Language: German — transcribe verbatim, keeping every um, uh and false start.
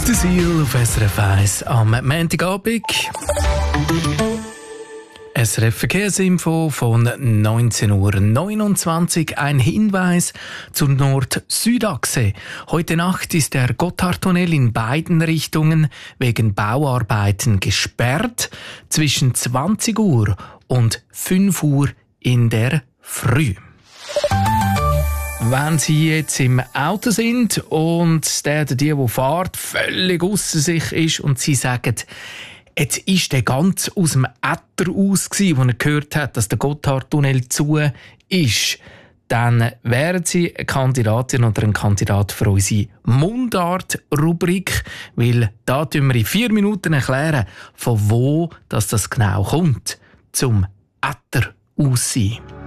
Der Seal auf S R F eins am Montagabend. S R F Verkehrsinfo von neunzehn Uhr neunundzwanzig. Ein Hinweis zur Nord-Süd-Achse. Heute Nacht ist der Gotthardtunnel in beiden Richtungen wegen Bauarbeiten gesperrt. Zwischen zwanzig Uhr und fünf Uhr in der Früh. Wenn Sie jetzt im Auto sind und der oder die, der fährt, völlig ausser sich ist und Sie sagen, jetzt ist der ganz aus dem Äther aus, als er gehört hat, dass der Gotthardtunnel zu ist, dann wären Sie eine Kandidatin oder ein Kandidat für unsere Mundart-Rubrik, weil da tun wir in vier Minuten erklären, von wo das, das genau kommt, zum Äther aus sein.